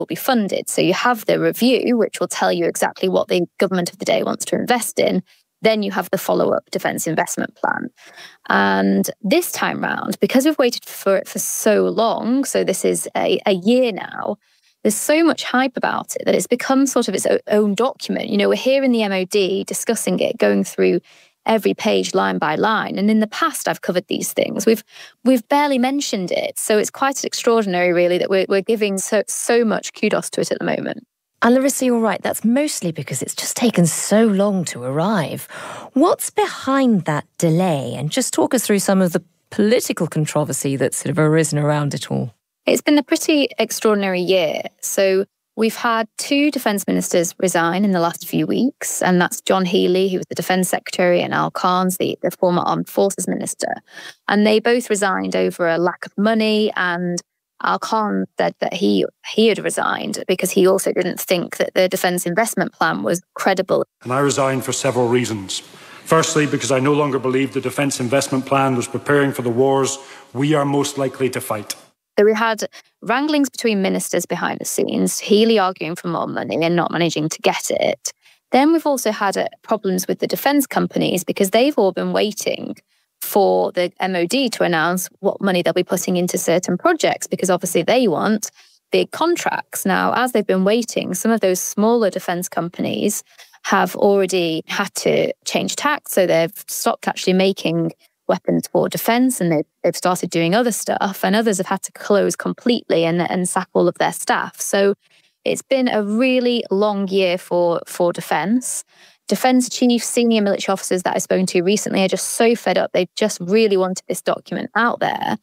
will be funded. So you have the review, which will tell you exactly what the government of the day wants to invest in. Then you have the follow-up defence investment plan. And this time round, because we've waited for it for so long, so this is a year now, there's so much hype about it that it's become sort of its own document. You know, we're here in the MOD discussing it, going through every page line by line. And in the past, I've covered these things. We've barely mentioned it. So it's quite extraordinary, really, that we're giving so much kudos to it at the moment. And Larissa, you're right. That's mostly because it's just taken so long to arrive. What's behind that delay? And just talk us through some of the political controversy that's sort of arisen around it all. It's been a pretty extraordinary year. So we've had 2 defence ministers resign in the last few weeks, and that's John Healey, who was the Defence Secretary, and Al Carnes, the former Armed Forces Minister. And they both resigned over a lack of money, and Al Carnes said that he had resigned because he also didn't think that the defence investment plan was credible. And I resigned for several reasons. Firstly, because I no longer believed the defence investment plan was preparing for the wars we are most likely to fight. So we had wranglings between ministers behind the scenes, Healey arguing for more money and not managing to get it. Then we've also had problems with the defence companies because they've all been waiting for the MOD to announce what money they'll be putting into certain projects, because obviously they want big contracts. Now, as they've been waiting, some of those smaller defence companies have already had to change tack, so they've stopped actually making weapons for defence, and they've started doing other stuff, and others have had to close completely and sack all of their staff. So it's been a really long year for defence. Defence chiefs, senior military officers that I've spoken to recently are just so fed up. They just really wanted this document out there.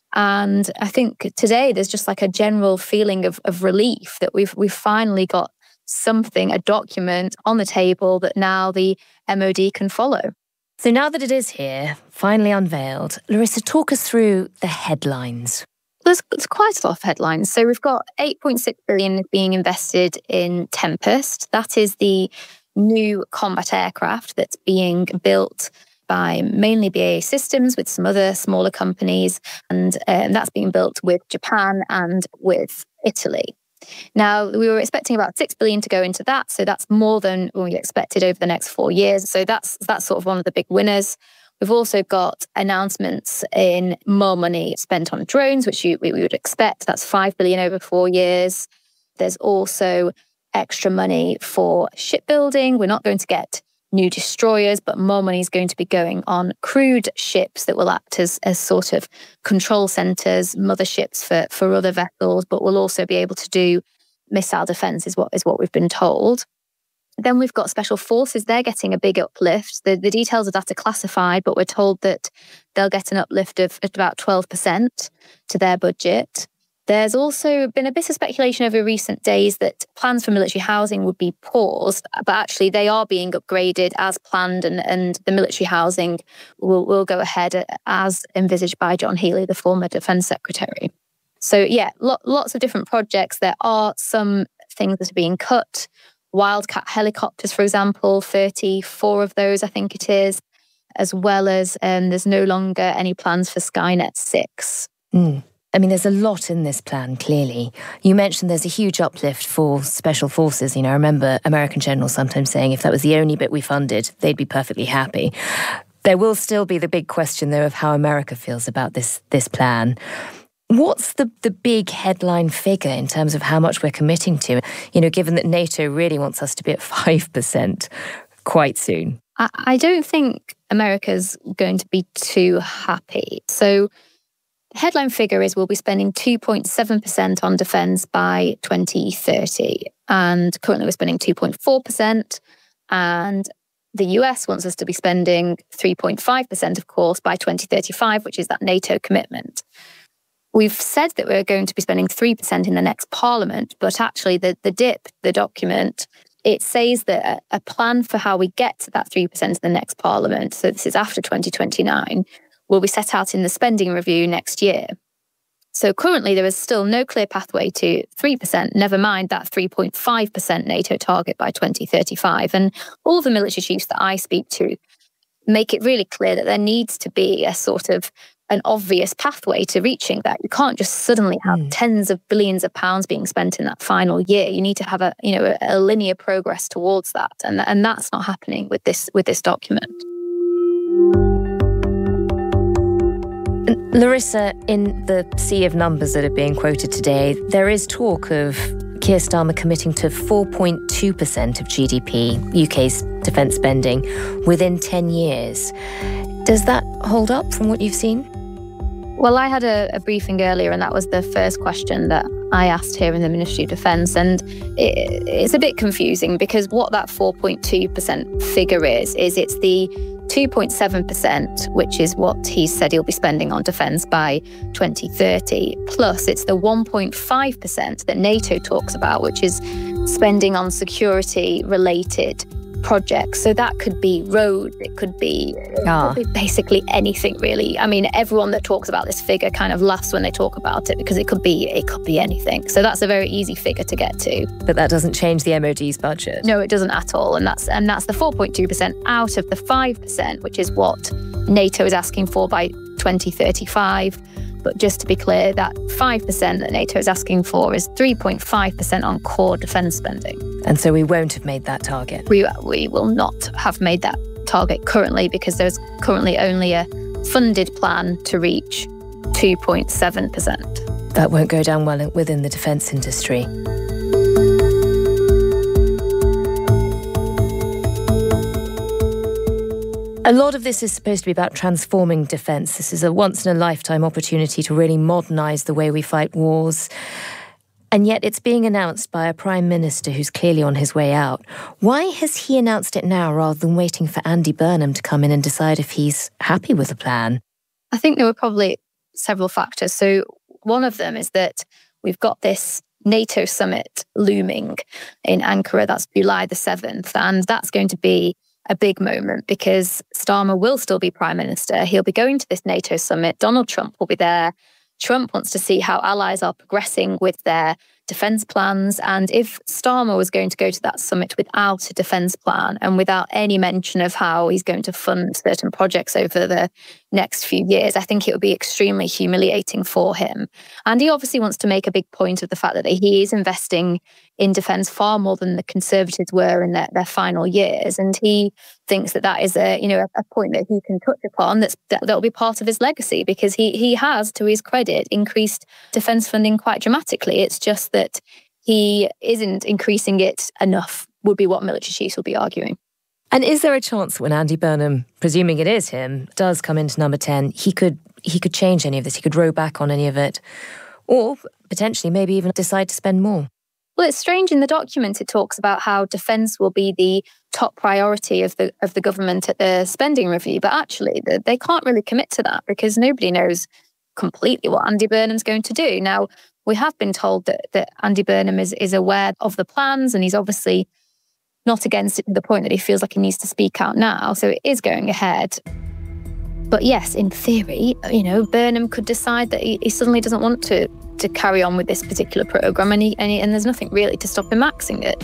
And I think today there's just like a general feeling of relief that we've finally got something, a document on the table that now the MOD can follow. So now that it is here, finally unveiled, Larissa, talk us through the headlines. There's quite a lot of headlines. So we've got 8.6 billion being invested in Tempest. That is the new combat aircraft that's being built by mainly BAE Systems with some other smaller companies. And that's being built with Japan and with Italy. Now, we were expecting about 6 billion to go into that. So that's more than we expected over the next 4 years. So that's sort of one of the big winners. We've also got announcements in more money spent on drones, which we would expect. That's 5 billion over 4 years. There's also extra money for shipbuilding. We're not going to get new destroyers, but more money is going to be going on crewed ships that will act as sort of control centres, motherships for other vessels, but will also be able to do missile defence is what we've been told. Then we've got special forces. They're getting a big uplift. The details of that are classified, but we're told that they'll get an uplift of about 12% to their budget. There's also been a bit of speculation over recent days that plans for military housing would be paused, but actually they are being upgraded as planned, and the military housing will go ahead as envisaged by John Healey, the former Defence Secretary. So yeah, lots of different projects. There are some things that are being cut. Wildcat helicopters, for example, 34 of those, I think it is, as well as there's no longer any plans for Skynet 6. I mean, there's a lot in this plan, clearly. You mentioned there's a huge uplift for special forces. You know, I remember American generals sometimes saying if that was the only bit we funded, they'd be perfectly happy. There will still be the big question, though, of how America feels about this plan. What's the big headline figure in terms of how much we're committing to, you know, given that NATO really wants us to be at 5% quite soon? I don't think America's going to be too happy. So the headline figure is we'll be spending 2.7% on defence by 2030. And currently we're spending 2.4%. And the US wants us to be spending 3.5%, of course, by 2035, which is that NATO commitment. We've said that we're going to be spending 3% in the next parliament, but actually the document, it says that a plan for how we get to that 3% in the next parliament, so this is after 2029, will be set out in the spending review next year. So currently there is still no clear pathway to 3%, never mind that 3.5% NATO target by 2035. And all the military chiefs that I speak to make it really clear that there needs to be a sort of an obvious pathway to reaching that. You can't just suddenly have tens of billions of pounds being spent in that final year. You need to have a linear progress towards that, and that's not happening with this document. Larissa, in the sea of numbers that are being quoted today, there is talk of Keir Starmer committing to 4.2% of GDP, UK's defence spending, within 10 years. Does that hold up from what you've seen? Well, I had a briefing earlier, and that was the first question that I asked here in the Ministry of Defence. And it's a bit confusing because what that 4.2% figure is it's the 2.7%, which is what he said he'll be spending on defence by 2030. Plus, it's the 1.5% that NATO talks about, which is spending on security-related projects. So that could be roads, it could be basically anything, really. I mean, everyone that talks about this figure kind of laughs when they talk about it because it could be anything. So that's a very easy figure to get to. But that doesn't change the MOD's budget. No, it doesn't at all. And that's the 4.2% out of the 5%, which is what NATO is asking for by 2035. But just to be clear, that 5% that NATO is asking for is 3.5% on core defence spending. And so we won't have made that target? We will not have made that target currently because there's currently only a funded plan to reach 2.7%. That won't go down well within the defence industry. A lot of this is supposed to be about transforming defence. This is a once-in-a-lifetime opportunity to really modernise the way we fight wars. And yet it's being announced by a Prime Minister who's clearly on his way out. Why has he announced it now rather than waiting for Andy Burnham to come in and decide if he's happy with the plan? I think there were probably several factors. So one of them is that we've got this NATO summit looming in Ankara. That's July the 7th. And that's going to be a big moment because Starmer will still be Prime Minister. He'll be going to this NATO summit. Donald Trump will be there. Trump wants to see how allies are progressing with their defence plans. And if Starmer was going to go to that summit without a defence plan and without any mention of how he's going to fund certain projects over the next few years, I think it would be extremely humiliating for him. And he obviously wants to make a big point of the fact that he is investing in defence far more than the Conservatives were in their final years. And he thinks that is a point that he can touch upon that'll be part of his legacy because he has, to his credit, increased defence funding quite dramatically. It's just that he isn't increasing it enough, would be what military chiefs will be arguing. And is there a chance when Andy Burnham, presuming it is him, does come into number 10, he could change any of this, he could row back on any of it, or potentially maybe even decide to spend more? Well, it's strange in the document it talks about how defence will be the top priority of the government at the spending review, but actually they can't really commit to that because nobody knows completely what Andy Burnham's going to do. Now, we have been told that Andy Burnham is aware of the plans and he's obviously not against it to the point that he feels like he needs to speak out now, so it is going ahead. But yes, in theory, Burnham could decide that he suddenly doesn't want to carry on with this particular programme and there's nothing really to stop him axing it.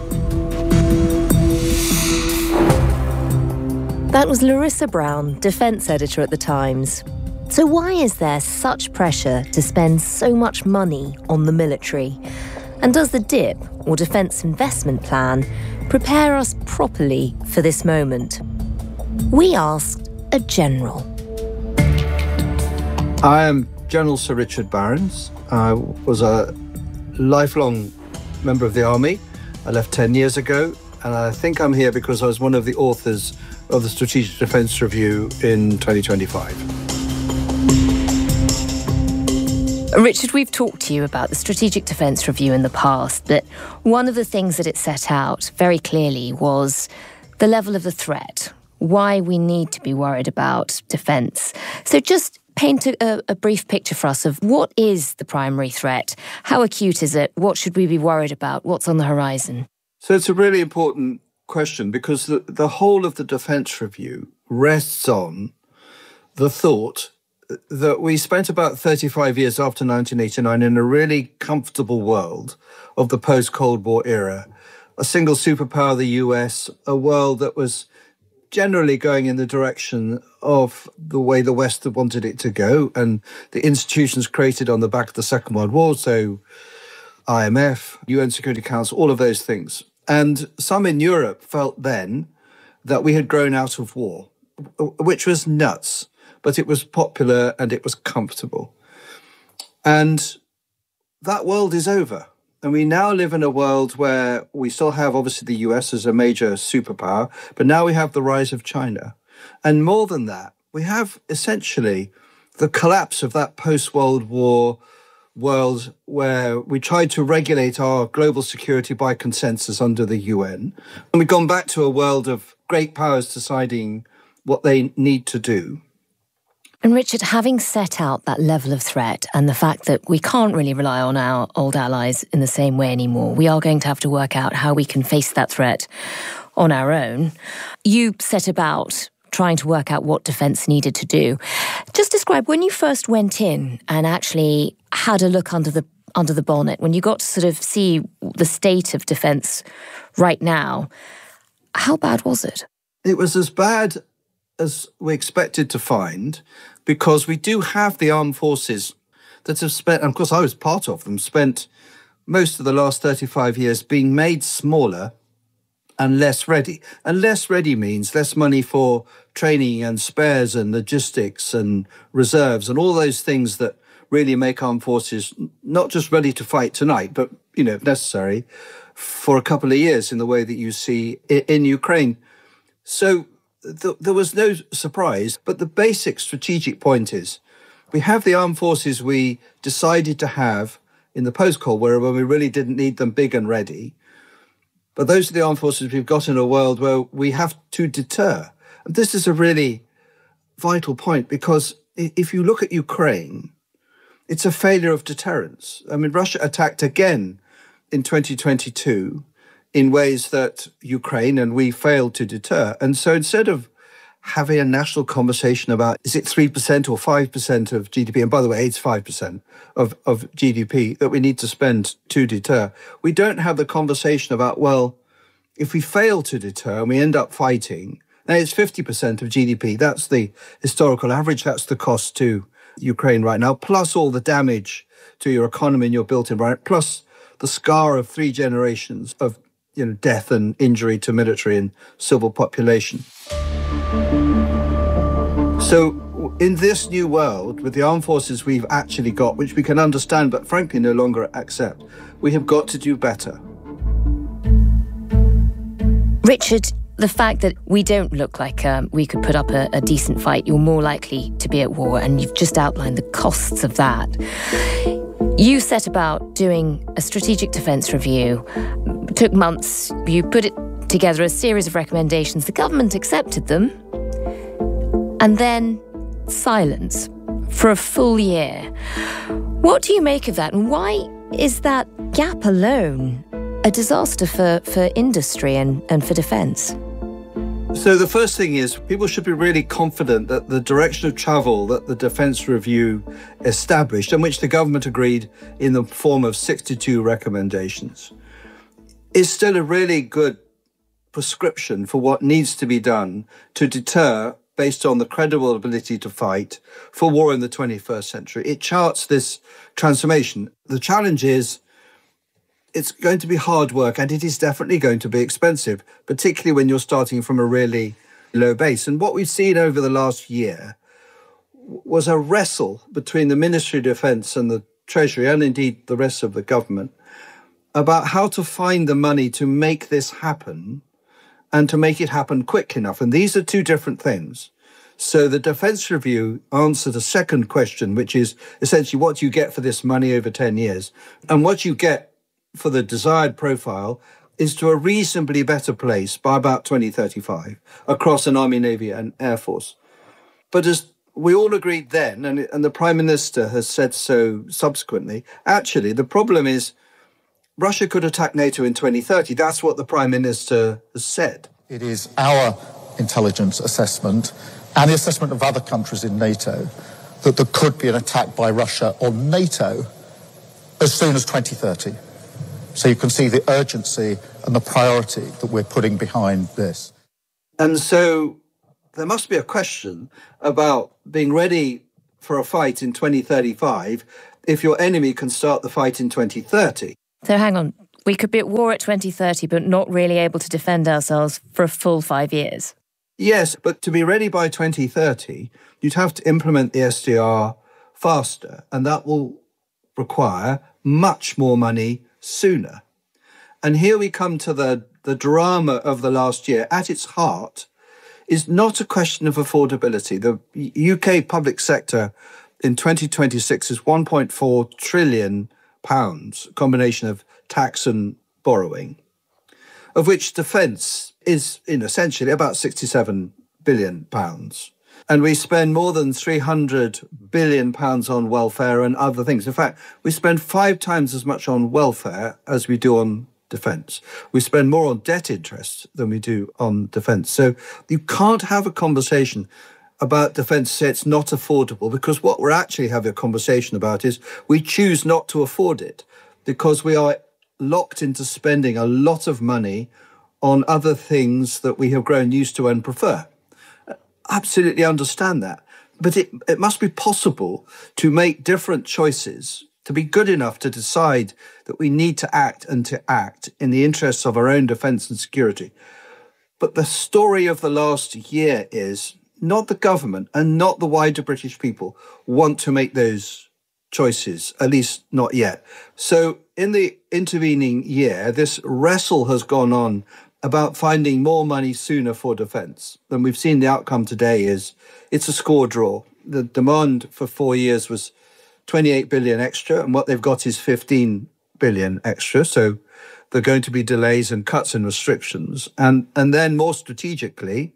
That was Larissa Brown, defence editor at The Times. So why is there such pressure to spend so much money on the military? And does the DIP, or Defence Investment Plan, prepare us properly for this moment? We asked a general. I am General Sir Richard Barrons. I was a lifelong member of the Army. I left 10 years ago, and I think I'm here because I was one of the authors of the Strategic Defence Review in 2025. Richard, we've talked to you about the Strategic Defence Review in the past, but one of the things that it set out very clearly was the level of the threat, why we need to be worried about defence. So just paint a brief picture for us of what is the primary threat, how acute is it, what should we be worried about, what's on the horizon? So it's a really important question because the whole of the Defence Review rests on the thought that we spent about 35 years after 1989 in a really comfortable world of the post-Cold War era, a single superpower, the US, a world that was generally going in the direction of the way the West had wanted it to go, and the institutions created on the back of the Second World War, so IMF, UN Security Council, all of those things. And some in Europe felt then that we had grown out of war, which was nuts, but it was popular and it was comfortable. And that world is over. And we now live in a world where we still have, obviously, the US as a major superpower, but now we have the rise of China. And more than that, we have essentially the collapse of that post-World War world where we tried to regulate our global security by consensus under the UN. And we've gone back to a world of great powers deciding what they need to do. And Richard, having set out that level of threat and the fact that we can't really rely on our old allies in the same way anymore, we are going to have to work out how we can face that threat on our own. You set about trying to work out what defence needed to do. Just describe when you first went in and actually had a look under the bonnet, when you got to sort of see the state of defence right now, how bad was it? It was as bad as we expected to find, because we do have the armed forces that have spent, and of course I was part of them, spent most of the last 35 years being made smaller and less ready. And less ready means less money for training and spares and logistics and reserves and all those things that really make armed forces not just ready to fight tonight, but, if necessary, for a couple of years in the way that you see in Ukraine. So there was no surprise, but the basic strategic point is we have the armed forces we decided to have in the post-Cold War when we really didn't need them big and ready. But those are the armed forces we've got in a world where we have to deter. And this is a really vital point, because if you look at Ukraine, it's a failure of deterrence. I mean, Russia attacked again in 2022 in ways that Ukraine and we failed to deter. And so instead of having a national conversation about, is it 3% or 5% of GDP, and by the way, it's 5% of GDP that we need to spend to deter, we don't have the conversation about, well, if we fail to deter and we end up fighting, now it's 50% of GDP. That's the historical average. That's the cost to Ukraine right now, plus all the damage to your economy and your built environment, plus the scar of 3 generations of death and injury to military and civil population. So in this new world, with the armed forces we've actually got, which we can understand but frankly no longer accept, we have got to do better. Richard, the fact that we don't look like we could put up a decent fight, you're more likely to be at war, and you've just outlined the costs of that. You set about doing a strategic defence review. It took months. You put it together, a series of recommendations. The government accepted them. And then silence for a full year. What do you make of that? And why is that gap alone a disaster for industry and for defence? So the first thing is people should be really confident that the direction of travel that the Defence Review established, and which the government agreed in the form of 62 recommendations, is still a really good prescription for what needs to be done to deter based on the credible ability to fight for war in the 21st century. It charts this transformation. The challenge is it's going to be hard work, and it is definitely going to be expensive, particularly when you're starting from a really low base. And what we've seen over the last year was a wrestle between the Ministry of Defence and the Treasury, and indeed the rest of the government, about how to find the money to make this happen and to make it happen quick enough. And these are two different things. So the Defence Review answered a second question, which is essentially what do you get for this money over 10 years? And what you get for the desired profile is to a reasonably better place by about 2035 across an Army, Navy and Air Force. But as we all agreed then, and the Prime Minister has said so subsequently, actually the problem is Russia could attack NATO in 2030. That's what the Prime Minister has said. It is our intelligence assessment and the assessment of other countries in NATO that there could be an attack by Russia on NATO as soon as 2030. So you can see the urgency and the priority that we're putting behind this. And so there must be a question about being ready for a fight in 2035 if your enemy can start the fight in 2030. So hang on, we could be at war at 2030 but not really able to defend ourselves for a full 5 years? Yes, but to be ready by 2030, you'd have to implement the SDR faster, and that will require much more money sooner. And here we come to the drama of the last year. At its heart is not a question of affordability. The UK public sector in 2026 is £1.4 trillion, a combination of tax and borrowing, of which defence is essentially about £67 billion. And we spend more than £300 billion on welfare and other things. In fact, we spend 5 times as much on welfare as we do on defence. We spend more on debt interest than we do on defence. So you can't have a conversation about defence, say it's not affordable, because what we're actually having a conversation about is we choose not to afford it because we are locked into spending a lot of money on other things that we have grown used to and prefer. Absolutely understand that. But it must be possible to make different choices, to be good enough to decide that we need to act in the interests of our own defence and security. But the story of the last year is not the government and not the wider British people want to make those choices, at least not yet. So in the intervening year, this wrestle has gone on about finding more money sooner for defence. And we've seen the outcome today is it's a score draw. The demand for 4 years was 28 billion extra, and what they've got is 15 billion extra. So there are going to be delays and cuts and restrictions. And then more strategically,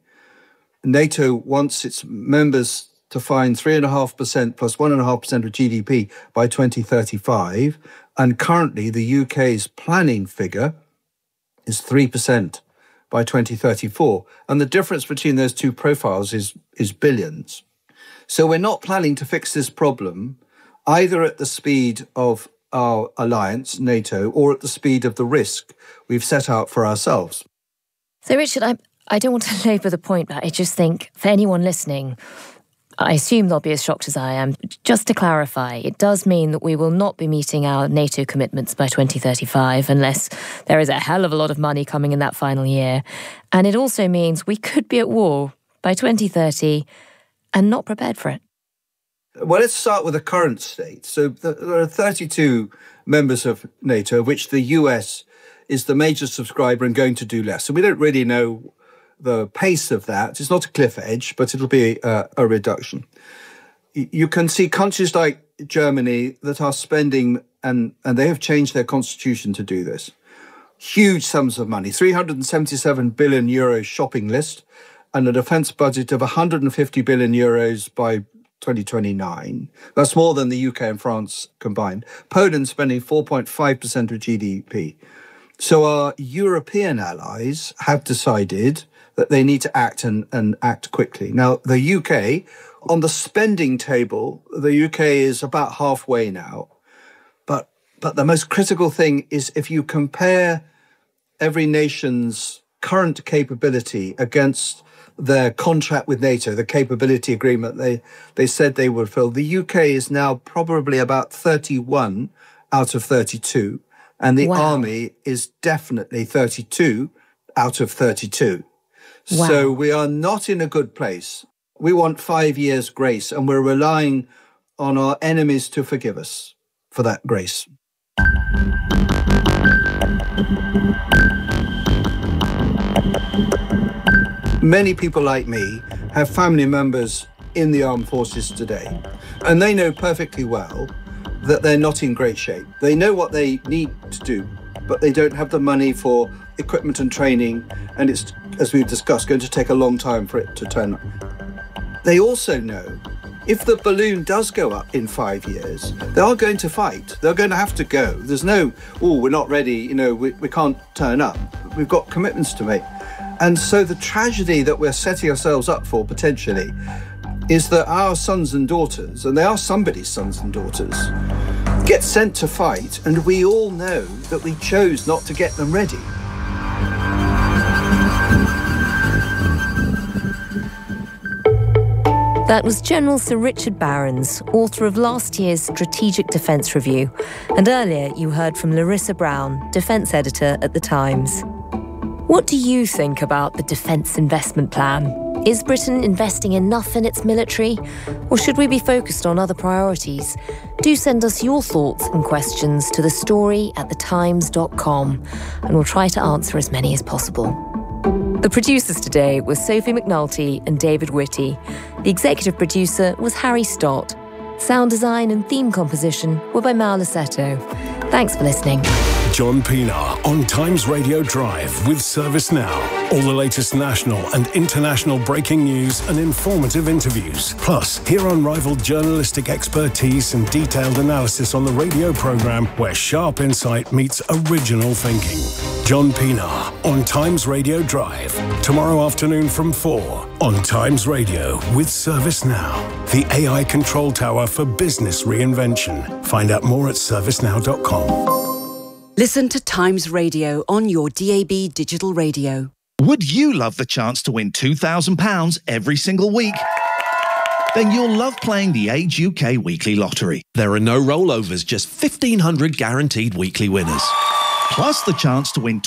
NATO wants its members to find 3.5% plus 1.5% of GDP by 2035. And currently the UK's planning figure is 3% by 2034. And the difference between those two profiles is billions. So we're not planning to fix this problem either at the speed of our alliance, NATO, or at the speed of the risk we've set out for ourselves. So, Richard, I don't want to labour the point, but I just think for anyone listening, I assume they'll be as shocked as I am. Just to clarify, it does mean that we will not be meeting our NATO commitments by 2035 unless there is a hell of a lot of money coming in that final year. And it also means we could be at war by 2030 and not prepared for it. Well, let's start with the current state. So there are 32 members of NATO, of which the US is the major subscriber and going to do less. So we don't really know the pace of that. It's not a cliff edge, but it'll be a reduction. You can see countries like Germany that are spending, and they have changed their constitution to do this, huge sums of money, 377 billion euros shopping list, and a defence budget of 150 billion euros by 2029. That's more than the UK and France combined. Poland spending 4.5% of GDP. So our European allies have decided that they need to act and act quickly. Now, the UK, on the spending table, the UK is about halfway now. But the most critical thing is if you compare every nation's current capability against their contract with NATO, the capability agreement they said they would fill, the UK is now probably about 31 out of 32. And the army is definitely 32 out of 32. Wow. So we are not in a good place. We want 5 years grace, and we're relying on our enemies to forgive us for that grace. Many people like me have family members in the armed forces today, and they know perfectly well that they're not in great shape. They know what they need to do, but they don't have the money for equipment and training, and it's, as we've discussed, going to take a long time for it to turn up. They also know if the balloon does go up in 5 years, they are going to fight. They're going to have to go. There's no, we're not ready, we can't turn up. We've got commitments to make. And so the tragedy that we're setting ourselves up for, potentially, is that our sons and daughters, and they are somebody's sons and daughters, get sent to fight, and we all know that we chose not to get them ready. That was General Sir Richard Barrons, author of last year's Strategic Defence Review. And earlier you heard from Larissa Brown, defence editor at The Times. What do you think about the Defence Investment Plan? Is Britain investing enough in its military? Or should we be focused on other priorities? Do send us your thoughts and questions to thestory@thetimes.com, and we'll try to answer as many as possible. The producers today were Sophie McNulty and David Whitty. The executive producer was Harry Stott. Sound design and theme composition were by Mal Lassetto. Thanks for listening. John Pienaar on Times Radio Drive with ServiceNow. All the latest national and international breaking news and informative interviews. Plus, hear unrivaled journalistic expertise and detailed analysis on the radio programme where sharp insight meets original thinking. John Pienaar on Times Radio Drive. Tomorrow afternoon from 4 on Times Radio with ServiceNow. The AI control tower for business reinvention. Find out more at servicenow.com. Listen to Times Radio on your DAB digital radio. Would you love the chance to win £2,000 every single week? Then you'll love playing the Age UK Weekly Lottery. There are no rollovers, just 1,500 guaranteed weekly winners. Plus the chance to win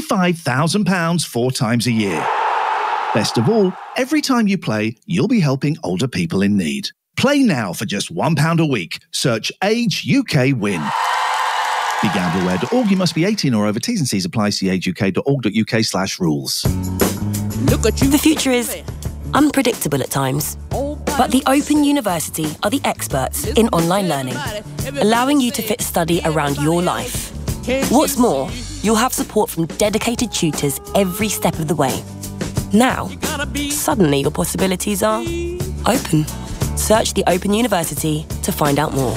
£25,000 4 times a year. Best of all, every time you play, you'll be helping older people in need. Play now for just £1 a week. Search Age UK Win. BeGambleAware.org. You must be 18 or over. T's and C's apply. See ageuk.org.uk/rules. Look at you. The future is unpredictable at times, but the Open University are the experts in online learning, allowing you to fit study around your life. What's more, you'll have support from dedicated tutors every step of the way. Now, suddenly your possibilities are open. Search the Open University to find out more.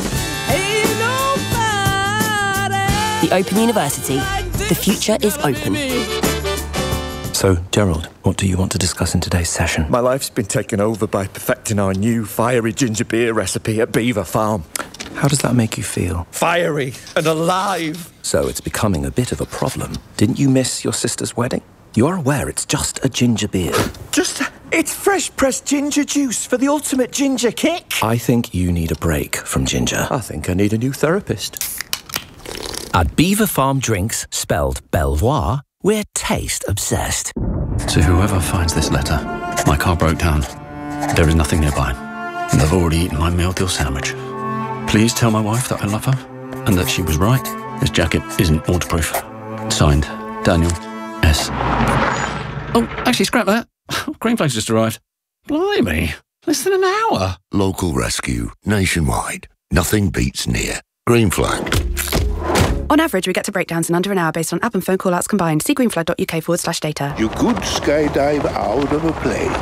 The Open University. The future is open. So, Gerald, what do you want to discuss in today's session? My life's been taken over by perfecting our new fiery ginger beer recipe at Beaver Farm. How does that make you feel? Fiery and alive. So it's becoming a bit of a problem. Didn't you miss your sister's wedding? You are aware it's just a ginger beer. It's fresh pressed ginger juice for the ultimate ginger kick. I think you need a break from ginger. I think I need a new therapist. At Beaver Farm Drinks, spelled Belvoir, we're taste obsessed. To whoever finds this letter, my car broke down. There is nothing nearby, and I've already eaten my meal deal sandwich. Please tell my wife that I love her, and that she was right. This jacket isn't waterproof. Signed, Daniel S. Oh, actually, scrap that. Green Flag's just arrived. Blimey, less than an hour. Local rescue, nationwide. Nothing beats near. Green Flag. On average, we get to breakdowns in under an hour based on app and phone call-outs combined. See greenflag.uk/data. You could skydive out of a plane.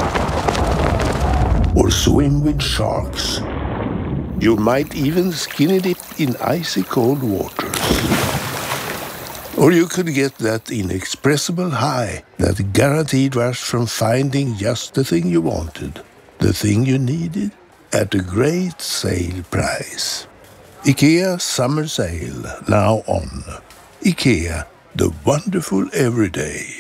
Or swim with sharks. You might even skinny dip in icy cold waters. Or you could get that inexpressible high, that guaranteed rush from finding just the thing you wanted, the thing you needed, at a great sale price. IKEA Summer Sale, now on. IKEA, the wonderful everyday.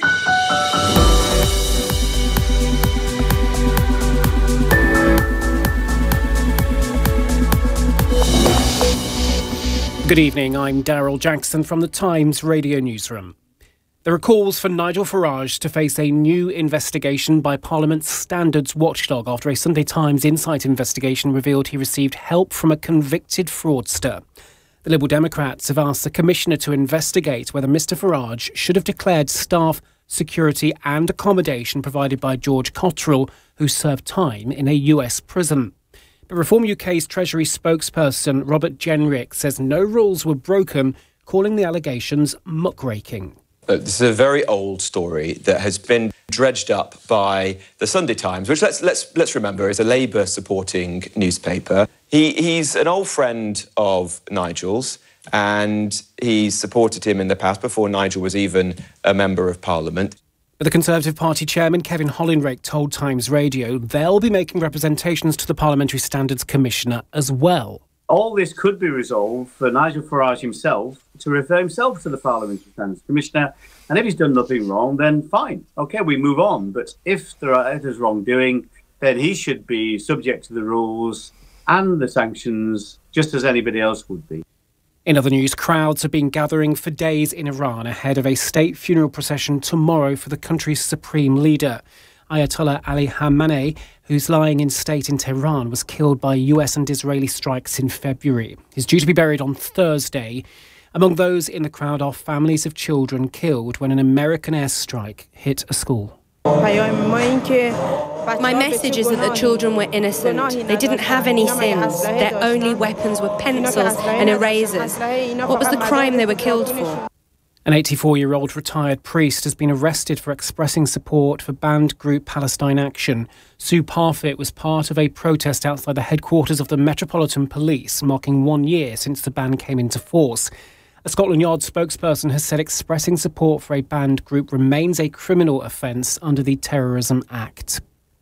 Good evening, I'm Daryl Jackson from the Times Radio Newsroom. There are calls for Nigel Farage to face a new investigation by Parliament's standards watchdog after a Sunday Times Insight investigation revealed he received help from a convicted fraudster. The Liberal Democrats have asked the Commissioner to investigate whether Mr Farage should have declared staff, security and accommodation provided by George Cotterill, who served time in a US prison. But Reform UK's Treasury spokesperson Robert Jenrick says no rules were broken, calling the allegations muckraking. This is a very old story that has been dredged up by the Sunday Times, which let's remember is a Labour-supporting newspaper. He's an old friend of Nigel's, and he's supported him in the past before Nigel was even a member of Parliament. But the Conservative Party chairman, Kevin Hollinrake, told Times Radio they'll be making representations to the Parliamentary Standards Commissioner as well. All this could be resolved for Nigel Farage himself to refer himself to the Parliamentary Standards Commissioner, and if he's done nothing wrong, then fine. OK, we move on. But if there's wrongdoing, then he should be subject to the rules and the sanctions just as anybody else would be. In other news, crowds have been gathering for days in Iran ahead of a state funeral procession tomorrow for the country's supreme leader. Ayatollah Ali Khamenei, who's lying in state in Tehran, was killed by US and Israeli strikes in February. He's due to be buried on Thursday. Among those in the crowd are families of children killed when an American airstrike hit a school. My message is that the children were innocent. They didn't have any sins. Their only weapons were pencils and erasers. What was the crime they were killed for? An 84-year-old retired priest has been arrested for expressing support for banned group Palestine Action. Sue Parfitt was part of a protest outside the headquarters of the Metropolitan Police, marking 1 year since the ban came into force. A Scotland Yard spokesperson has said expressing support for a banned group remains a criminal offence under the Terrorism Act.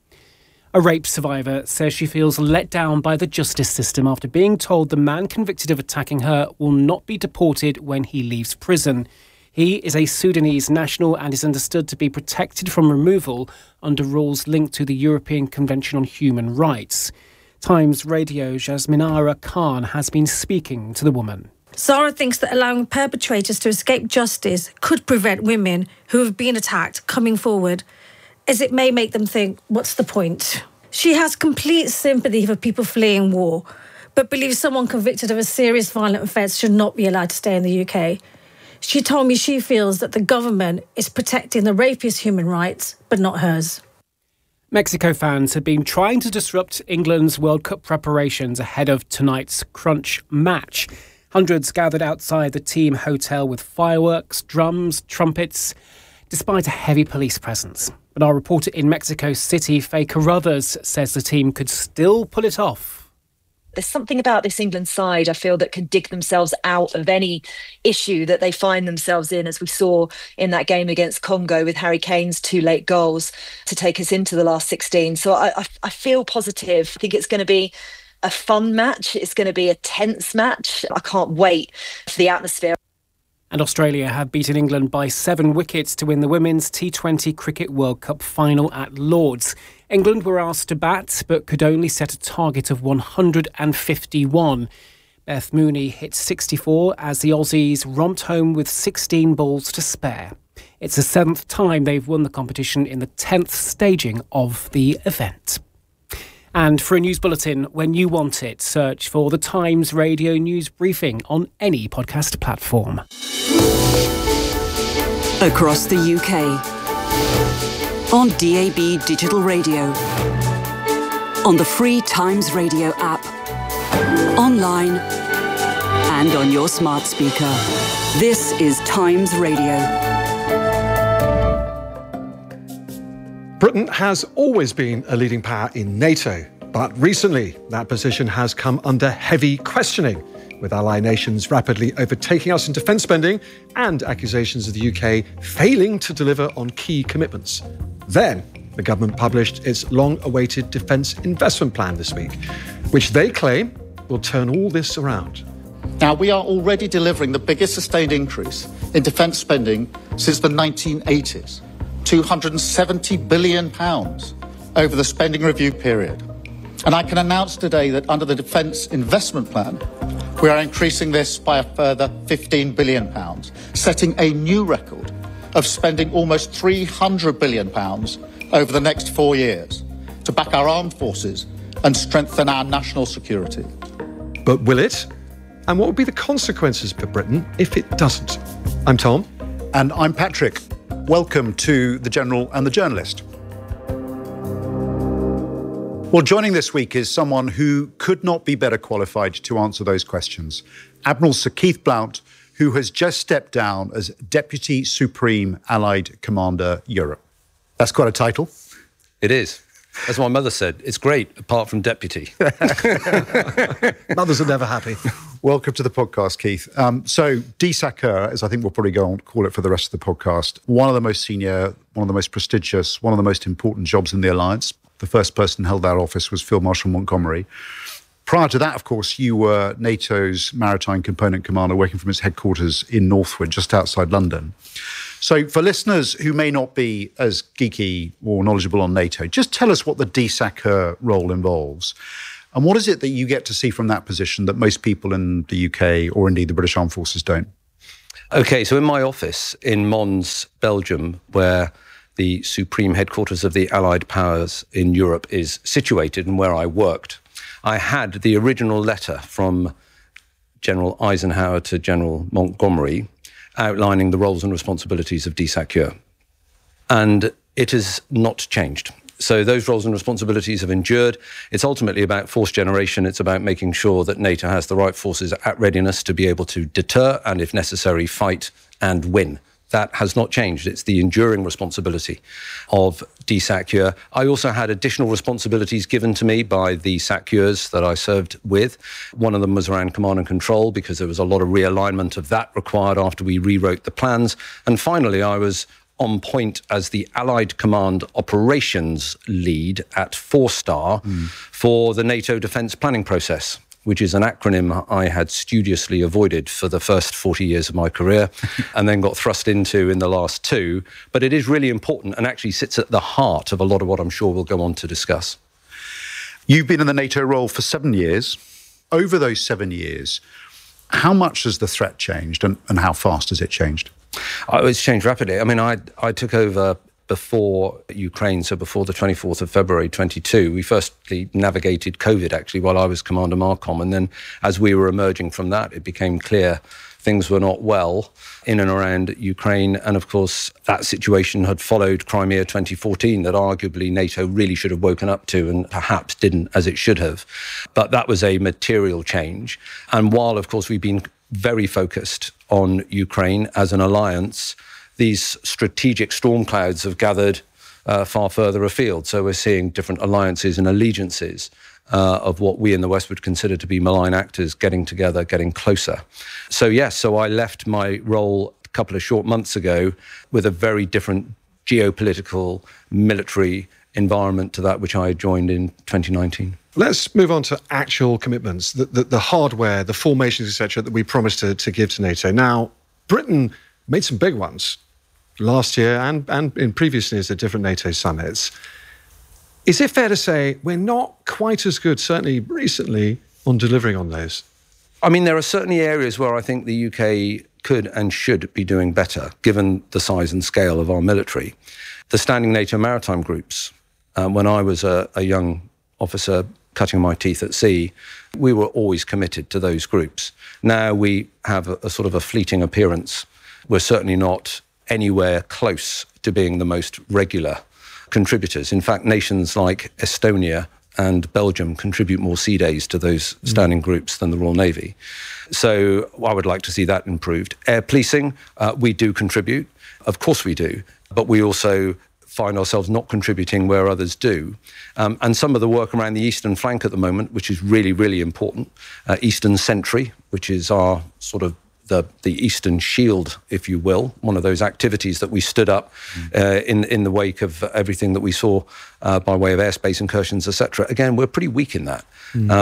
A rape survivor says she feels let down by the justice system after being told the man convicted of attacking her will not be deported when he leaves prison. He is a Sudanese national and is understood to be protected from removal under rules linked to the European Convention on Human Rights. Times Radio Jasminara Khan has been speaking to the woman. Zara thinks that allowing perpetrators to escape justice could prevent women who have been attacked coming forward, as it may make them think, what's the point? She has complete sympathy for people fleeing war, but believes someone convicted of a serious violent offence should not be allowed to stay in the UK. She told me she feels that the government is protecting the rapist's human rights, but not hers. Mexico fans have been trying to disrupt England's World Cup preparations ahead of tonight's crunch match. Hundreds gathered outside the team hotel with fireworks, drums, trumpets, despite a heavy police presence. But our reporter in Mexico City, Faye Carruthers, says the team could still pull it off. There's something about this England side, I feel, that can dig themselves out of any issue that they find themselves in, as we saw in that game against Congo with Harry Kane's 2 late goals to take us into the last 16. So I feel positive. I think it's going to be a fun match. It's going to be a tense match. I can't wait for the atmosphere. And Australia have beaten England by 7 wickets to win the Women's T20 Cricket World Cup final at Lord's. England were asked to bat, but could only set a target of 151. Beth Mooney hit 64 as the Aussies romped home with 16 balls to spare. It's the 7th time they've won the competition in the 10th staging of the event. And for a news bulletin when you want it, search for the Times Radio News Briefing on any podcast platform. Across the UK. On DAB Digital Radio. On the free Times Radio app. Online. And on your smart speaker. This is Times Radio. Britain has always been a leading power in NATO, but recently that position has come under heavy questioning, with ally nations rapidly overtaking us in defence spending and accusations of the UK failing to deliver on key commitments. Then, the government published its long-awaited defence investment plan this week, which they claim will turn all this around. Now, we are already delivering the biggest sustained increase in defence spending since the 1980s. £270 billion over the spending review period. And I can announce today that under the Defence Investment Plan, we are increasing this by a further £15 billion, setting a new record of spending almost £300 billion over the next 4 years to back our armed forces and strengthen our national security. But will it? And what will be the consequences for Britain if it doesn't? I'm Tom. And I'm Patrick. Welcome to The General and the Journalist. Well, joining this week is someone who could not be better qualified to answer those questions. Admiral Sir Keith Blount, who has just stepped down as Deputy Supreme Allied Commander Europe. That's quite a title. It is. As my mother said, it's great, apart from deputy. Mothers are never happy. Welcome to the podcast, Keith. So, DSACR, as I think we'll probably go on to call it for the rest of the podcast, one of the most senior, one of the most prestigious, one of the most important jobs in the alliance. The first person held that office was Field Marshal Montgomery. Prior to that, of course, you were NATO's maritime component commander, working from its headquarters in Northwood, just outside London. So for listeners who may not be as geeky or knowledgeable on NATO, just tell us what the DSACEUR role involves. And what is it that you get to see from that position that most people in the UK or indeed the British Armed Forces don't? Okay, so in my office in Mons, Belgium, where the supreme headquarters of the Allied powers in Europe is situated and where I worked, I had the original letter from General Eisenhower to General Montgomery outlining the roles and responsibilities of DSACEUR. And it has not changed. So those roles and responsibilities have endured. It's ultimately about force generation. It's about making sure that NATO has the right forces at readiness to be able to deter and, if necessary, fight and win. That has not changed. It's the enduring responsibility of DSACEUR. I also had additional responsibilities given to me by the SACEURs that I served with. One of them was around command and control, because there was a lot of realignment of that required after we rewrote the plans. And finally, I was on point as the Allied Command Operations Lead at 4-Star for the NATO defence planning process, which is an acronym I had studiously avoided for the first 40 years of my career and then got thrust into in the last 2. But it is really important and actually sits at the heart of a lot of what I'm sure we'll go on to discuss. You've been in the NATO role for 7 years. Over those 7 years, how much has the threat changed and how fast has it changed? It's changed rapidly. I mean, I took over before Ukraine, so before the 24th of February 22. We firstly navigated COVID, actually, while I was Commander Marcom. And then as we were emerging from that, it became clear things were not well in and around Ukraine. And of course, that situation had followed Crimea 2014, that arguably NATO really should have woken up to and perhaps didn't as it should have. But that was a material change. And while, of course, we've been very focused on Ukraine as an alliance, these strategic storm clouds have gathered far further afield. So we're seeing different alliances and allegiances of what we in the West would consider to be malign actors getting together, getting closer. So yes, so I left my role a couple of short months ago with a very different geopolitical, military environment to that which I joined in 2019. Let's move on to actual commitments, the hardware, the formations, etc., that we promised to give to NATO. Now, Britain made some big ones last year and in previous years at different NATO summits. Is it fair to say we're not quite as good, certainly recently, on delivering on those? I mean, there are certainly areas where I think the UK could and should be doing better, given the size and scale of our military. The standing NATO maritime groups, when I was a young officer cutting my teeth at sea, we were always committed to those groups. Now we have a sort of a fleeting appearance. We're certainly not anywhere close to being the most regular contributors. In fact, nations like Estonia and Belgium contribute more sea days to those standing groups than the Royal Navy. So I would like to see that improved. Air policing, we do contribute. Of course we do. But we also find ourselves not contributing where others do. And some of the work around the eastern flank at the moment, which is really, really important, Eastern Sentry, which is our sort of the Eastern Shield, if you will, one of those activities that we stood up in the wake of everything that we saw by way of airspace incursions, etc. Again, we're pretty weak in that.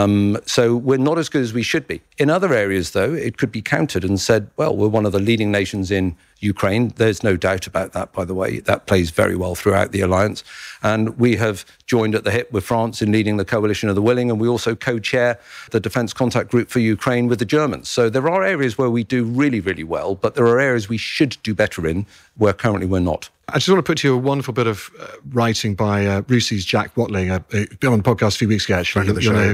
So we're not as good as we should be. In other areas, though, it could be countered and said, well, we're one of the leading nations in Ukraine. There's no doubt about that, by the way. That plays very well throughout the alliance. And we have joined at the hip with France in leading the coalition of the willing, and we also co-chair the Defence Contact Group for Ukraine with the Germans. So there are areas where we do really, really well, but there are areas we should do better in where currently we're not. I just want to put to you a wonderful bit of writing by RUSI's Jack Watling, been on the podcast a few weeks ago, actually.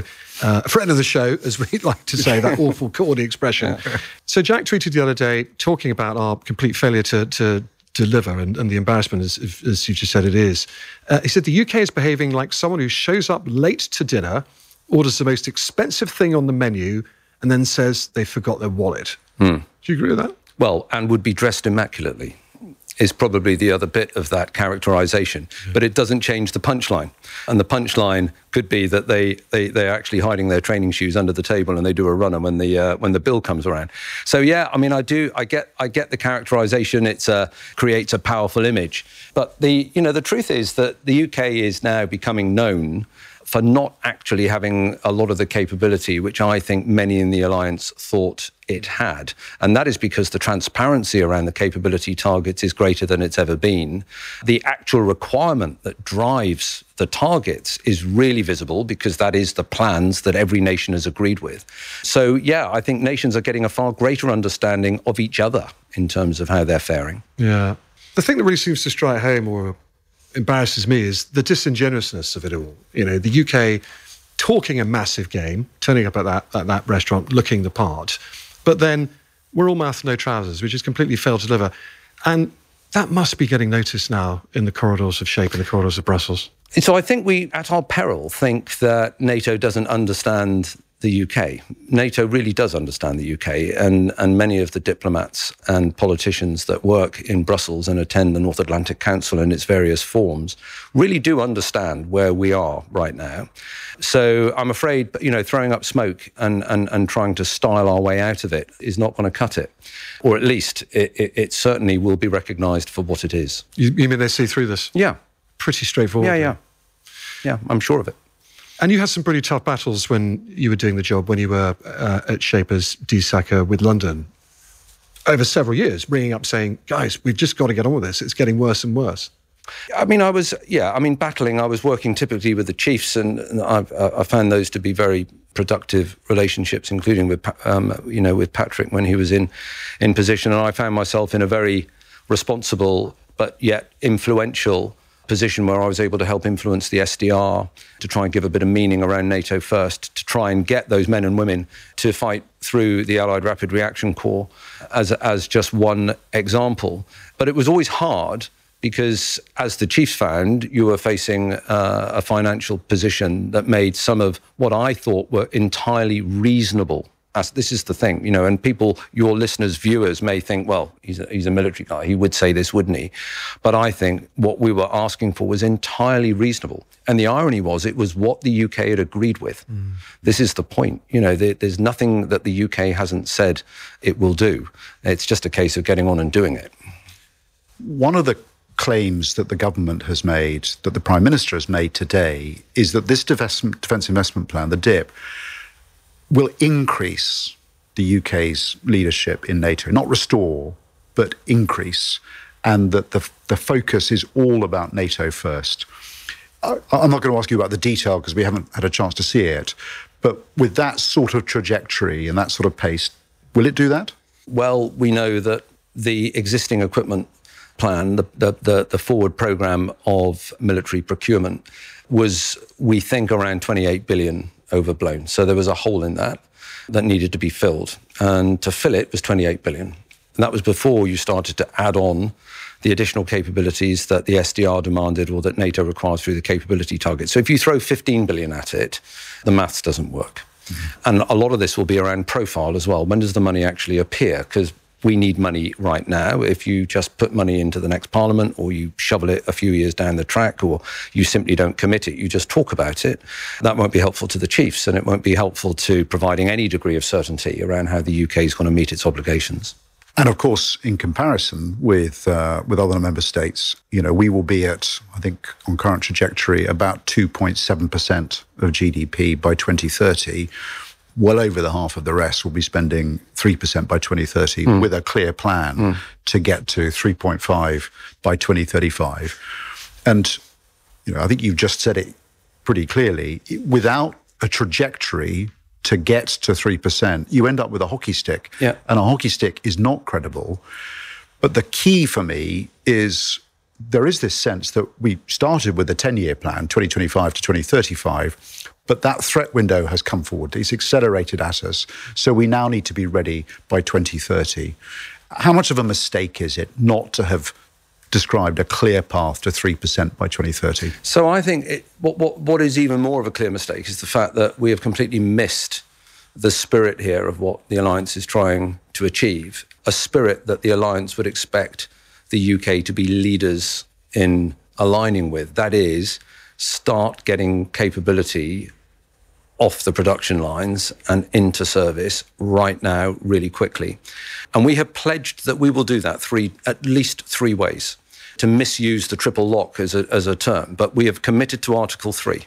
A friend of the show, as we'd like to say, that awful corny expression. So Jack tweeted the other day talking about our complete failure to deliver and the embarrassment, as you just said it is. He said the UK is behaving like someone who shows up late to dinner, orders the most expensive thing on the menu, and then says they forgot their wallet. Do you agree with that? Well, and would be dressed immaculately is probably the other bit of that characterization. But it doesn't change the punchline. And the punchline could be that they're actually hiding their training shoes under the table and they do a runner when the bill comes around. So yeah, I mean, I get the characterization. It creates a powerful image. But the truth is that the UK is now becoming known for not actually having a lot of the capability which I think many in the alliance thought it had. And that is because the transparency around the capability targets is greater than it's ever been. The actual requirement that drives the targets is really visible because that is the plans that every nation has agreed with. So, yeah, I think nations are getting a far greater understanding of each other in terms of how they're faring. Yeah. The thing that really seems to strike home or embarrasses me is the disingenuousness of it all. You know, the UK talking a massive game, turning up at that restaurant looking the part, but then we're all mouth, no trousers, which has completely failed to deliver. And that must be getting noticed now in the corridors of SHAPE and the corridors of Brussels. So I think we, at our peril, think that NATO doesn't understand the UK. NATO really does understand the UK, and many of the diplomats and politicians that work in Brussels and attend the North Atlantic Council in its various forms really do understand where we are right now. So I'm afraid, you know, throwing up smoke and trying to style our way out of it is not going to cut it. Or at least it certainly will be recognised for what it is. You mean they see through this? Yeah. Pretty straightforward. Yeah, I'm sure of it. And you had some pretty tough battles when you were doing the job, when you were at SHAPE as DSACR with London, over several years, bringing up saying, guys, we've just got to get on with this. It's getting worse and worse. I mean, battling, I was working typically with the chiefs, and I found those to be very productive relationships, including with, with Patrick when he was in position. And I found myself in a very responsible but yet influential position where I was able to help influence the SDR to try and give a bit of meaning around NATO first, to try and get those men and women to fight through the Allied Rapid Reaction Corps as just one example. But it was always hard because, as the chiefs found, you were facing a financial position that made some of what I thought were entirely reasonable. This is the thing, you know, and people, your listeners, viewers may think, well, he's a military guy. He would say this, wouldn't he? But I think what we were asking for was entirely reasonable. And the irony was, it was what the UK had agreed with. This is the point. You know, there's nothing that the UK hasn't said it will do. It's just a case of getting on and doing it. One of the claims that the government has made, that the Prime Minister has made today, is that this Defence Investment Plan, the DIP, will increase the UK's leadership in NATO, not restore, but increase, and that the focus is all about NATO first. I'm not going to ask you about the detail because we haven't had a chance to see it, but with that sort of trajectory and that sort of pace, will it do that? Well, we know that the existing equipment plan, the forward programme of military procurement, was, we think, around 28 billion overblown. So there was a hole in that needed to be filled. And to fill it was 28 billion. And that was before you started to add on the additional capabilities that the SDR demanded or that NATO requires through the capability target. So if you throw 15 billion at it, the maths doesn't work. And a lot of this will be around profile as well. When does the money actually appear? Because we need money right now. If you just put money into the next parliament, or you shovel it a few years down the track, or you simply don't commit it, you just talk about it, that won't be helpful to the chiefs, and it won't be helpful to providing any degree of certainty around how the UK is going to meet its obligations. And of course, in comparison with other member states, you know, we will be at, I think, on current trajectory, about 2.7% of GDP by 2030. Well over the half of the rest will be spending 3% by 2030 with a clear plan to get to 3.5 by 2035. And, you know, I think you've just said it pretty clearly. Without a trajectory to get to 3%, you end up with a hockey stick. Yeah. And a hockey stick is not credible. But the key for me is there is this sense that we started with a 10-year plan, 2025 to 2035, but that threat window has come forward. It's accelerated at us. So we now need to be ready by 2030. How much of a mistake is it not to have described a clear path to 3% by 2030? So I think what is even more of a clear mistake is the fact that we have completely missed the spirit here of what the alliance is trying to achieve, a spirit that the alliance would expect the UK to be leaders in aligning with. That is, start getting capability off the production lines and into service right now, really quickly. And we have pledged that we will do that at least three ways, to misuse the triple lock as a term. But we have committed to Article 3.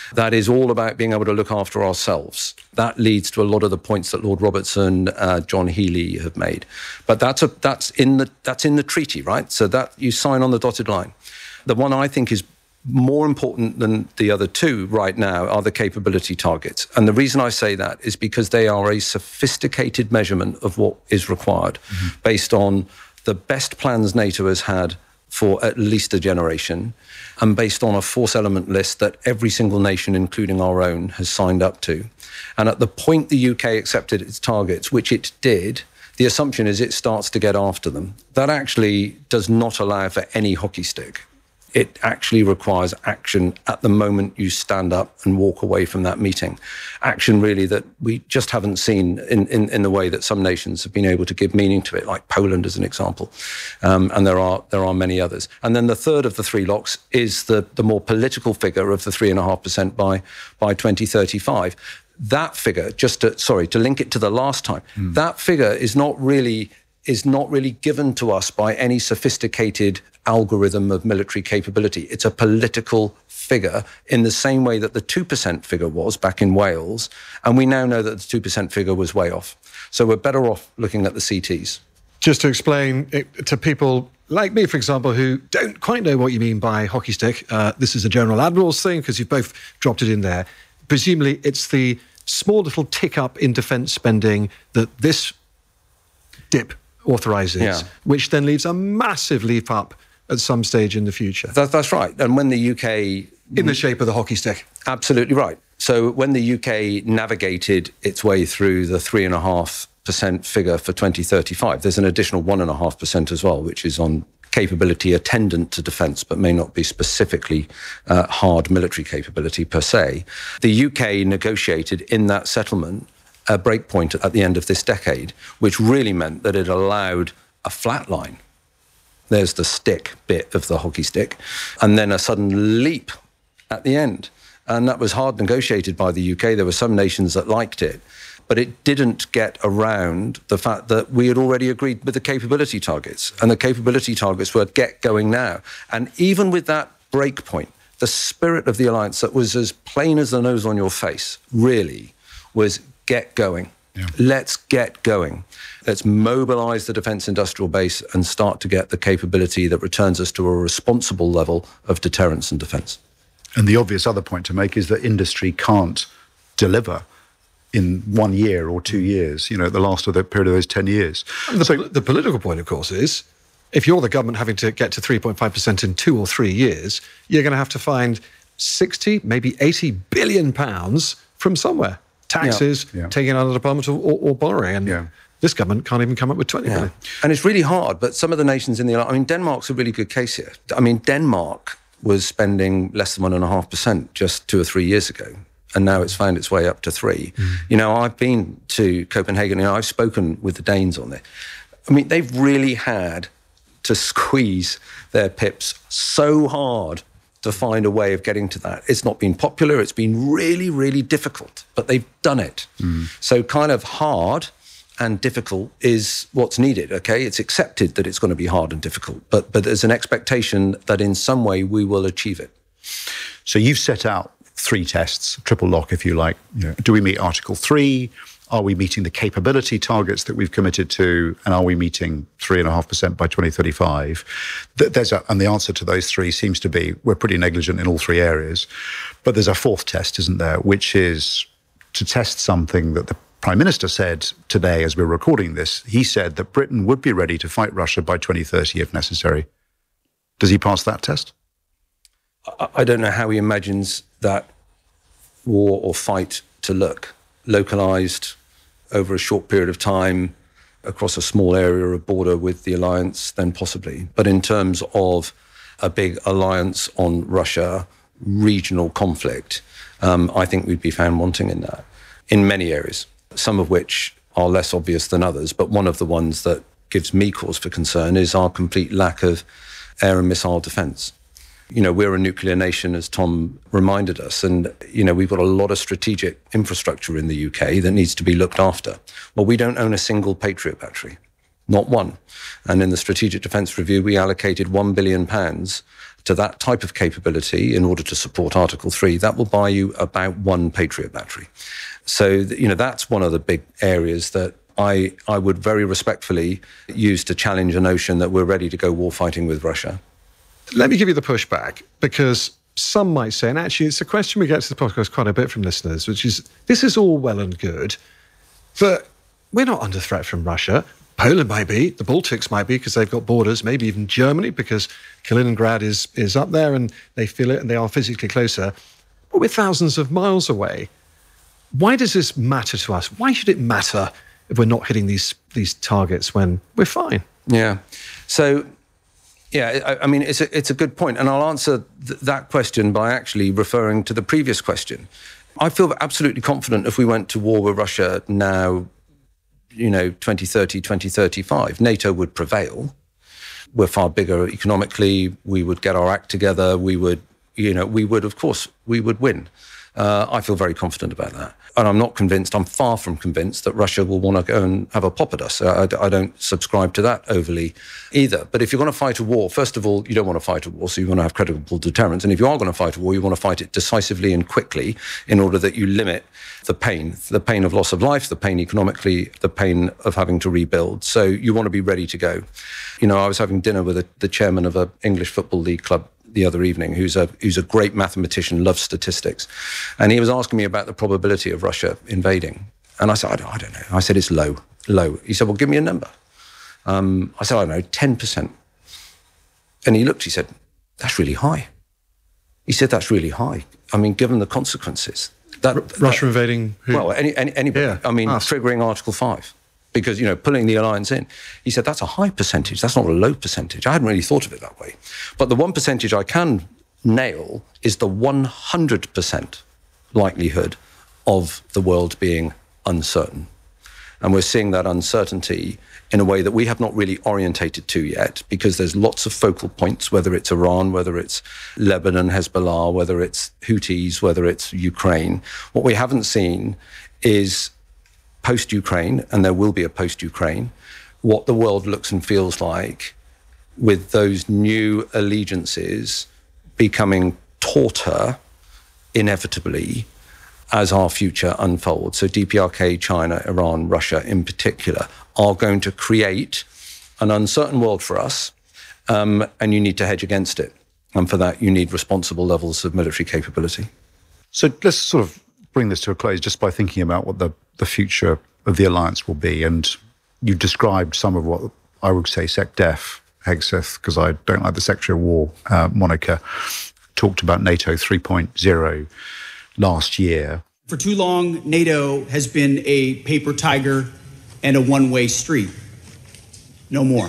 that is all about being able to look after ourselves. That leads to a lot of the points that Lord Robertson, John Healey have made. But that's in the treaty, right? So that you sign on the dotted line. The one I think is more important than the other two right now are the capability targets. And the reason I say that is because they are a sophisticated measurement of what is required based on the best plans NATO has had for at least a generation, and based on a force element list that every single nation, including our own, has signed up to. And at the point the UK accepted its targets, which it did, the assumption is it starts to get after them. That actually does not allow for any hockey stick. It actually requires action at the moment you stand up and walk away from that meeting. Action, really, that we just haven't seen in the way that some nations have been able to give meaning to it, like Poland as an example. And there are many others. And then the third of the three locks is the more political figure of the 3.5% by 2035. That figure, to link it to the last time, that figure is not really given to us by any sophisticated algorithm of military capability. It's a political figure in the same way that the 2% figure was back in Wales. And we now know that the 2% figure was way off. So we're better off looking at the CTs. Just to explain it to people like me, for example, who don't quite know what you mean by hockey stick, this is a General Admiral's thing, because you've both dropped it in there. Presumably, it's the small little tick up in defence spending that this dip authorises, which then leaves a massive leap up at some stage in the future. That's right. And when the UK... In the shape of the hockey stick. Absolutely right. So when the UK navigated its way through the 3.5% figure for 2035, there's an additional 1.5% as well, which is on capability attendant to defence, but may not be specifically hard military capability per se. The UK negotiated in that settlement a breakpoint at the end of this decade, which really meant that it allowed a flat line. There's the stick bit of the hockey stick, and then a sudden leap at the end. And that was hard negotiated by the UK. There were some nations that liked it, but it didn't get around the fact that we had already agreed with the capability targets, and the capability targets were get going now. And even with that breakpoint, the spirit of the alliance that was as plain as the nose on your face, really, was get going. Yeah. Let's get going. Let's mobilise the defence industrial base and start to get the capability that returns us to a responsible level of deterrence and defence. And the obvious other point to make is that industry can't deliver in 1 year or 2 years, at the last of the period of those 10 years. The political point, of course, is if you're the government having to get to 3.5% in 2 or 3 years, you're going to have to find 60, maybe 80 billion pounds from somewhere. Taxes, taking out of the department or borrowing. And this government can't even come up with 20 billion. And it's really hard, but some of the nations in the... Denmark's a really good case here. Denmark was spending less than 1.5% just 2 or 3 years ago, and now it's found its way up to 3%. I've been to Copenhagen, I've spoken with the Danes on it. They've really had to squeeze their pips so hard to find a way of getting to that. It's not been popular, it's been really, really difficult, but they've done it. So kind of hard and difficult is what's needed, okay? It's accepted that it's going to be hard and difficult, but there's an expectation that in some way we will achieve it. So you've set out 3 tests, triple lock if you like. Do we meet Article 3? Are we meeting the capability targets that we've committed to? And are we meeting 3.5% by 2035? And the answer to those 3 seems to be we're pretty negligent in all 3 areas. But there's a 4th test, isn't there, which is to test something that the Prime Minister said today as we're recording this. He said that Britain would be ready to fight Russia by 2030 if necessary. Does he pass that test? I don't know how he imagines that war or fight to look. Localised over a short period of time across a small area of border with the alliance, then possibly. But in terms of a big alliance on Russia, regional conflict, I think we'd be found wanting in that, in many areas, some of which are less obvious than others. But one of the ones that gives me cause for concern is our complete lack of air and missile defence. We're a nuclear nation, as Tom reminded us, and, we've got a lot of strategic infrastructure in the UK that needs to be looked after. Well, we don't own a single Patriot battery. not one. And in the Strategic Defence Review, we allocated £1 billion to that type of capability in order to support Article 3. That will buy you about one Patriot battery. So, that's one of the big areas that I would very respectfully use to challenge a notion that we're ready to go war fighting with Russia. Let me give you the pushback, because some might say, and actually it's a question we get to the podcast quite a bit from listeners, which is, this is all well and good, but we're not under threat from Russia. Poland might be, the Baltics might be, because they've got borders, maybe even Germany, because Kaliningrad is up there and they feel it and they are physically closer. But we're thousands of miles away. Why does this matter to us? Why should it matter if we're not hitting these targets when we're fine? Yeah. So, yeah, I mean, it's a good point. And I'll answer that question by actually referring to the previous question. I feel absolutely confident if we went to war with Russia now, 2030, 2035, NATO would prevail. We're far bigger economically. We would get our act together. We would win. I feel very confident about that. And I'm not convinced, I'm far from convinced that Russia will want to go and have a pop at us. I don't subscribe to that overly either. But if you're going to fight a war, first of all, you don't want to fight a war, so you want to have credible deterrence. And if you are going to fight a war, you want to fight it decisively and quickly in order that you limit the pain of loss of life, the pain economically, the pain of having to rebuild. So you want to be ready to go. I was having dinner with the chairman of an English Football League club the other evening, who's a great mathematician, loves statistics. And he was asking me about the probability of Russia invading. And I said, I don't know. I said, it's low. He said, well, give me a number. I said, I don't know, 10%. And he looked, he said, that's really high. He said, that's really high. I mean, given the consequences. Russia invading who? Well, anybody. Yeah, triggering Article 5. Because, pulling the alliance in. He said, that's a high percentage. That's not a low percentage. I hadn't really thought of it that way. But the one percentage I can nail is the 100% likelihood of the world being uncertain. And we're seeing that uncertainty in a way that we have not really orientated to yet, because there's lots of focal points, whether it's Iran, whether it's Lebanon, Hezbollah, whether it's Houthis, whether it's Ukraine. What we haven't seen is post-Ukraine, and there will be a post-Ukraine, what the world looks and feels like with those new allegiances becoming tauter inevitably as our future unfolds. So DPRK, China, Iran, Russia in particular are going to create an uncertain world for us, and you need to hedge against it. And for that, you need responsible levels of military capability. So let's sort of bring this to a close just by thinking about what the future of the alliance will be. And you've described some of what I would say SecDef, Hegseth, because I don't like the Secretary of War moniker, talked about NATO 3.0 last year. For too long, NATO has been a paper tiger and a one-way street. No more.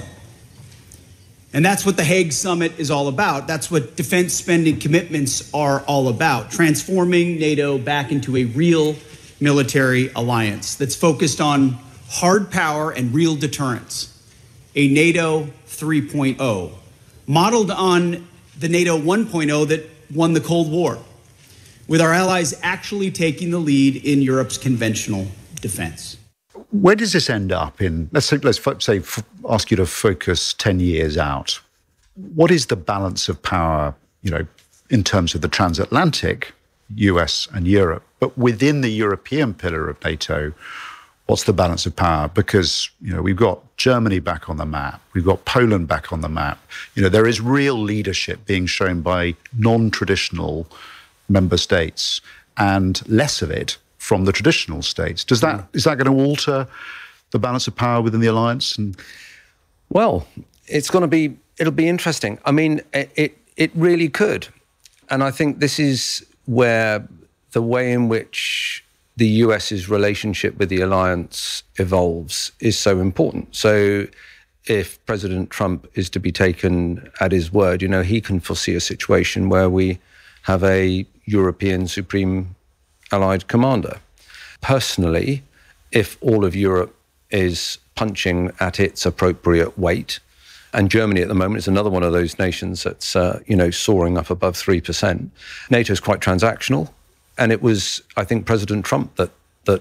And that's what the Hague Summit is all about. That's what defense spending commitments are all about, transforming NATO back into a real military alliance that's focused on hard power and real deterrence, a NATO 3.0, modeled on the NATO 1.0 that won the Cold War, with our allies actually taking the lead in Europe's conventional defense. Where does this end up in, let's say, ask you to focus 10 years out. What is the balance of power, in terms of the transatlantic, US and Europe, but within the European pillar of NATO, what's the balance of power? Because, we've got Germany back on the map. We've got Poland back on the map. There is real leadership being shown by non-traditional member states and less of it from the traditional states. Is that going to alter the balance of power within the alliance? Well, it'll be interesting. I mean, it really could. And I think this is where the way in which the US's relationship with the alliance evolves is so important. So if President Trump is to be taken at his word, he can foresee a situation where we have a European Supreme Allied Commander. Personally, if all of Europe is punching at its appropriate weight, and Germany at the moment is another one of those nations that's, soaring up above 3%. NATO is quite transactional. And it was, I think, President Trump that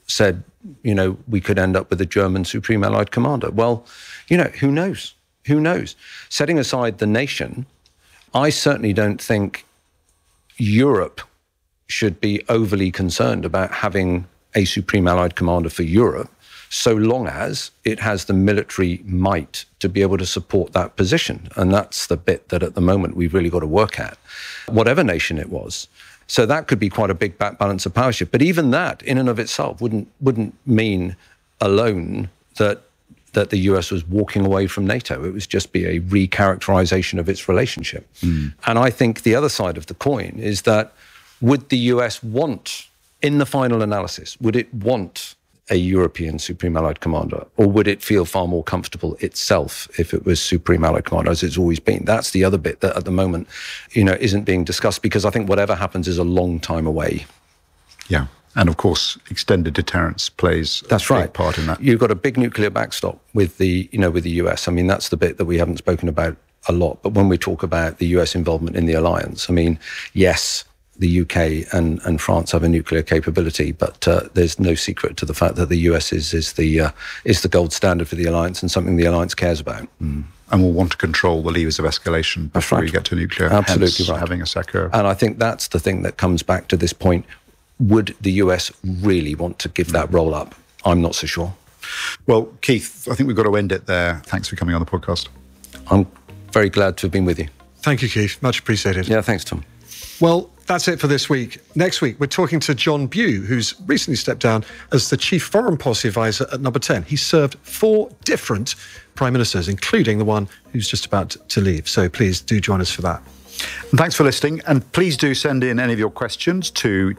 said, we could end up with a German Supreme Allied Commander. Well, who knows? Who knows? Setting aside the nation, I certainly don't think Europe should be overly concerned about having a Supreme Allied Commander for Europe, so long as it has the military might to be able to support that position. And that's the bit that at the moment we've really got to work at, whatever nation it was. So that could be quite a big balance of power shift. But even that, in and of itself, wouldn't mean alone that the US was walking away from NATO. It would just be a recharacterization of its relationship. And I think the other side of the coin is that would the US want, in the final analysis, would it want a European Supreme Allied Commander, or would it feel far more comfortable itself if it was Supreme Allied Commander, as it's always been? That's the other bit that at the moment, isn't being discussed, because I think whatever happens is a long time away. Yeah. And of course, extended deterrence plays a big part in that. You've got a big nuclear backstop with the US. I mean, that's the bit that we haven't spoken about a lot. But when we talk about the US involvement in the alliance, I mean, yes, the UK and France have a nuclear capability, but there's no secret to the fact that the US is the gold standard for the alliance and something the alliance cares about. And will want to control the levers of escalation before we get to nuclear. Absolutely right. Having a SACEUR. And I think that's the thing that comes back to this point. Would the US really want to give that roll up? I'm not so sure. Well, Keith, I think we've got to end it there. Thanks for coming on the podcast. I'm very glad to have been with you. Thank you, Keith. Much appreciated. Yeah, thanks, Tom. Well, that's it for this week. Next week, we're talking to John Bew, who's recently stepped down as the Chief Foreign Policy Advisor at Number 10. He served 4 different prime ministers, including the one who's just about to leave. So please do join us for that. And thanks for listening. And please do send in any of your questions to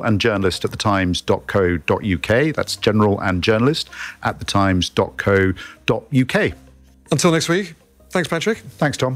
generalandjournalist@thetimes.co.uk. That's generalandjournalist@thetimes.co.uk. Until next week, thanks, Patrick. Thanks, Tom.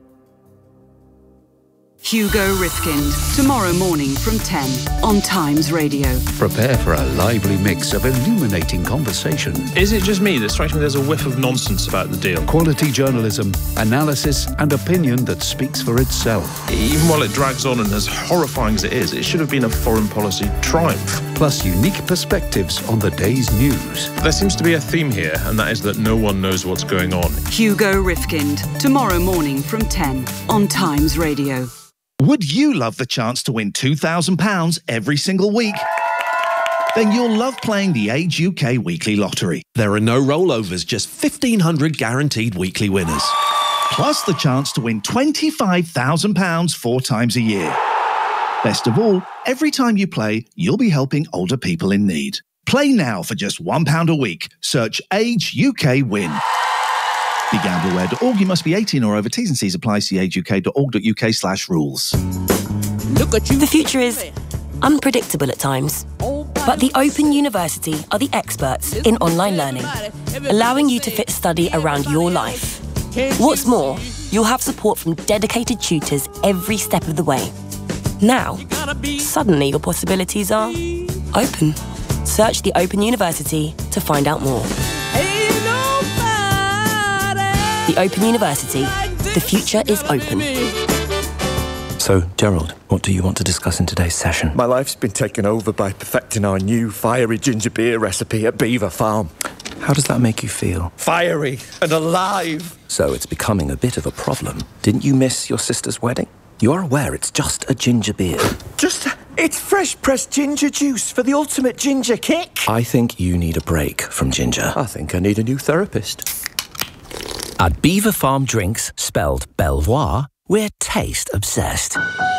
Hugo Rifkind, tomorrow morning from 10 on Times Radio. Prepare for a lively mix of illuminating conversation. Is it just me that strikes me there's a whiff of nonsense about the deal? Quality journalism, analysis and opinion that speaks for itself. Even while it drags on and as horrifying as it is, it should have been a foreign policy triumph. Plus unique perspectives on the day's news. There seems to be a theme here, and that is that no one knows what's going on. Hugo Rifkind, tomorrow morning from 10 on Times Radio. Would you love the chance to win £2,000 every single week? Then you'll love playing the Age UK Weekly Lottery. There are no rollovers, just 1,500 guaranteed weekly winners. Plus the chance to win £25,000 4 times a year. Best of all, every time you play, you'll be helping older people in need. Play now for just £1 a week. Search Age UK Win. BeGambleAware.org. You must be 18 or over. T's and C's apply. See ageuk.org.uk/rules. Look at you. The future is unpredictable at times, but the Open University are the experts in online learning, allowing you to fit study around your life. What's more, you'll have support from dedicated tutors every step of the way. Now, suddenly your possibilities are open. Search the Open University to find out more. The Open University. The future is open. So, Gerald, what do you want to discuss in today's session? My life's been taken over by perfecting our new fiery ginger beer recipe at Beaver Farm. How does that make you feel? Fiery and alive! So it's becoming a bit of a problem. Didn't you miss your sister's wedding? You are aware it's just a ginger beer. It's fresh pressed ginger juice for the ultimate ginger kick. I think you need a break from ginger. I think I need a new therapist. At Beaver Farm Drinks, spelled Belvoir, we're taste obsessed.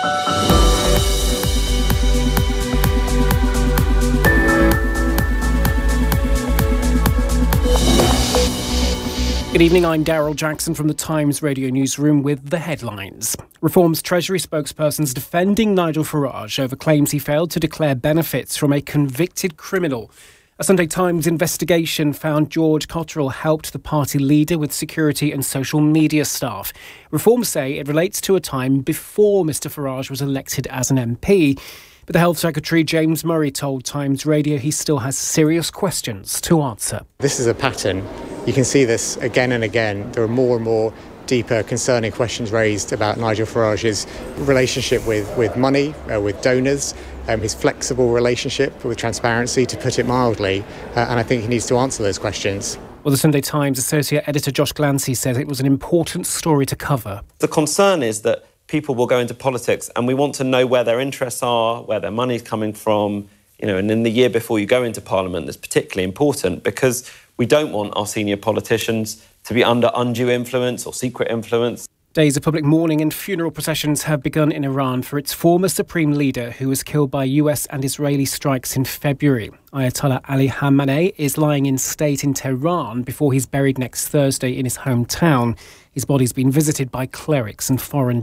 Good evening, I'm Daryl Jackson from the Times Radio newsroom with the headlines. Reform's Treasury spokesperson's defending Nigel Farage over claims he failed to declare benefits from a convicted criminal. A Sunday Times investigation found George Cotterill helped the party leader with security and social media staff. Reform say it relates to a time before Mr Farage was elected as an MP. But the Health Secretary, James Murray, told Times Radio he still has serious questions to answer. This is a pattern. You can see this again and again. There are more and more deeper, concerning questions raised about Nigel Farage's relationship with money, with donors, his flexible relationship with transparency, to put it mildly, and I think he needs to answer those questions. Well, the Sunday Times associate editor Josh Glancy says it was an important story to cover. The concern is that people will go into politics and we want to know where their interests are, where their money's coming from, and in the year before you go into Parliament, that's particularly important because we don't want our senior politicians to be under undue influence or secret influence. Days of public mourning and funeral processions have begun in Iran for its former supreme leader who was killed by US and Israeli strikes in February. Ayatollah Ali Khamenei is lying in state in Tehran before he's buried next Thursday in his hometown. His body's been visited by clerics and foreign